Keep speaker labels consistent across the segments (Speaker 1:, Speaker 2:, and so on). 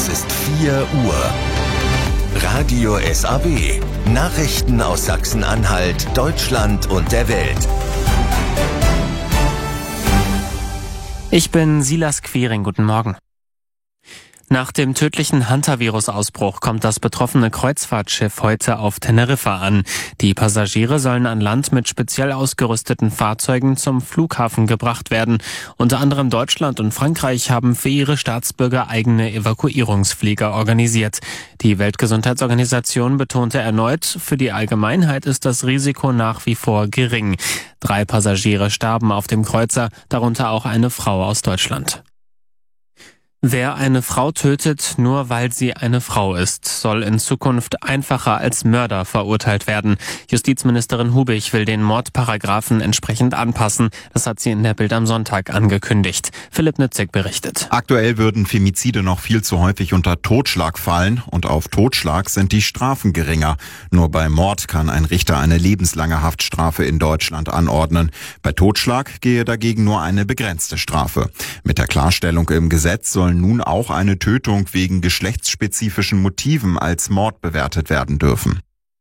Speaker 1: Es ist 4 Uhr. Radio SAW. Nachrichten aus Sachsen-Anhalt, Deutschland und der Welt.
Speaker 2: Ich bin Silas Quiring. Guten Morgen. Nach dem tödlichen Hantavirus-Ausbruch kommt das betroffene Kreuzfahrtschiff heute auf Teneriffa an. Die Passagiere sollen an Land mit speziell ausgerüsteten Fahrzeugen zum Flughafen gebracht werden. Unter anderem Deutschland und Frankreich haben für ihre Staatsbürger eigene Evakuierungsflieger organisiert. Die Weltgesundheitsorganisation betonte erneut, für die Allgemeinheit ist das Risiko nach wie vor gering. 3 Passagiere starben auf dem Kreuzer, darunter auch eine Frau aus Deutschland. Wer eine Frau tötet, nur weil sie eine Frau ist, soll in Zukunft einfacher als Mörder verurteilt werden. Justizministerin Hubich will den Mordparagraphen entsprechend anpassen. Das hat sie in der Bild am Sonntag angekündigt. Philipp Nützig berichtet.
Speaker 3: Aktuell würden Femizide noch viel zu häufig unter Totschlag fallen und auf Totschlag sind die Strafen geringer. Nur bei Mord kann ein Richter eine lebenslange Haftstrafe in Deutschland anordnen. Bei Totschlag gehe dagegen nur eine begrenzte Strafe. Mit der Klarstellung im Gesetz sollen nun auch eine Tötung wegen geschlechtsspezifischen Motiven als Mord bewertet werden dürfen.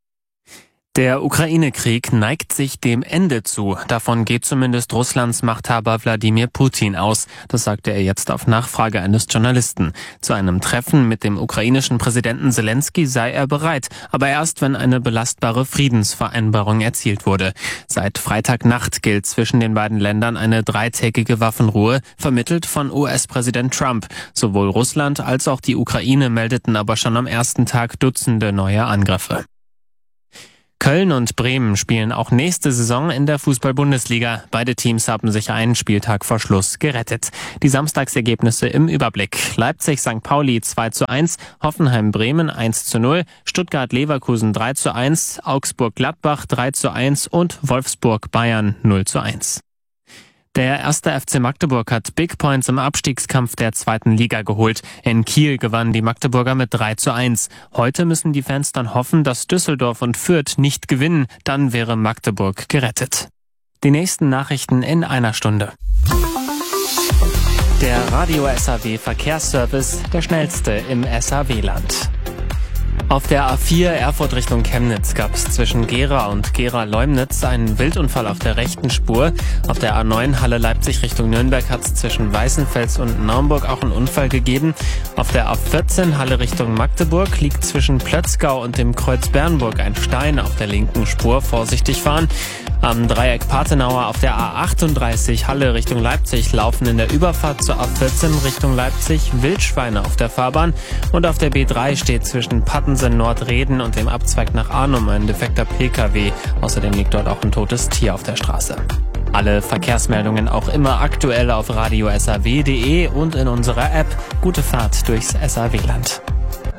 Speaker 2: Der Ukraine-Krieg neigt sich dem Ende zu. Davon geht zumindest Russlands Machthaber Wladimir Putin aus. Das sagte er jetzt auf Nachfrage eines Journalisten. Zu einem Treffen mit dem ukrainischen Präsidenten Zelensky sei er bereit, aber erst, wenn eine belastbare Friedensvereinbarung erzielt wurde. Seit Freitagnacht gilt zwischen den beiden Ländern eine 3-tägige Waffenruhe, vermittelt von US-Präsident Trump. Sowohl Russland als auch die Ukraine meldeten aber schon am ersten Tag Dutzende neue Angriffe. Köln und Bremen spielen auch nächste Saison in der Fußball-Bundesliga. Beide Teams haben sich einen Spieltag vor Schluss gerettet. Die Samstagsergebnisse im Überblick. Leipzig-St. Pauli 2:1, Hoffenheim-Bremen 1:0, Stuttgart-Leverkusen 3:1, Augsburg-Gladbach 3:1 und Wolfsburg-Bayern 0:1. Der 1. FC Magdeburg hat Big Points im Abstiegskampf der 2. Liga geholt. In Kiel gewannen die Magdeburger mit 3:1. Heute müssen die Fans dann hoffen, dass Düsseldorf und Fürth nicht gewinnen. Dann wäre Magdeburg gerettet. Die nächsten Nachrichten in einer Stunde. Der Radio SAW Verkehrsservice, der schnellste im SAW-Land. Auf der A4 Erfurt Richtung Chemnitz gab es zwischen Gera und Gera-Leumnitz einen Wildunfall auf der rechten Spur. Auf der A9 Halle Leipzig Richtung Nürnberg hat es zwischen Weißenfels und Naumburg auch einen Unfall gegeben. Auf der A14 Halle Richtung Magdeburg liegt zwischen Plötzgau und dem Kreuz Bernburg ein Stein auf der linken Spur. Vorsichtig fahren. Am Dreieck Pathenauer auf der A38 Halle Richtung Leipzig laufen in der Überfahrt zur A14 Richtung Leipzig Wildschweine auf der Fahrbahn. Und auf der B3 steht zwischen Pattensen-Nordreden und dem Abzweig nach Arnum ein defekter PKW. Außerdem liegt dort auch ein totes Tier auf der Straße. Alle Verkehrsmeldungen auch immer aktuell auf radiosaw.de und in unserer App. Gute Fahrt durchs SAW-Land.